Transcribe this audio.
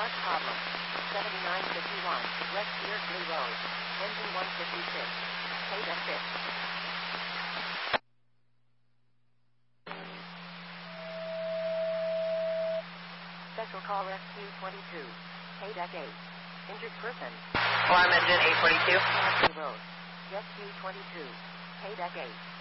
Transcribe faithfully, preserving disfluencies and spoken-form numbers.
Start problem. seventy-nine fifty-one, West Beardsley Road. Engine one fifty-six. Paid at six. Special call Rescue twenty-two. Paid at eight. Injured person. Alarm engine eight forty-two. Beardsley Road. Rescue twenty-two. Paid at eight.